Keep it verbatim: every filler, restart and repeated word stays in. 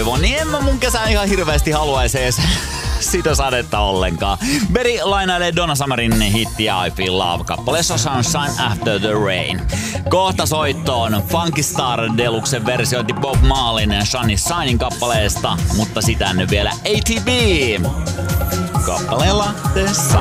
Niin en mä mun kesää ihan hirveästi haluaisi edes sitä sadetta ollenkaan. Berry lainailee Donna Summerin hittiä I Feel Love kappaleessa Sunshine After the Rain. Kohta soittoon Funky Star Deluxe versiointi Bob Marleyn Sunny Shining kappaleesta, mutta sitä nyt vielä A T B. Kappaleella The Sun.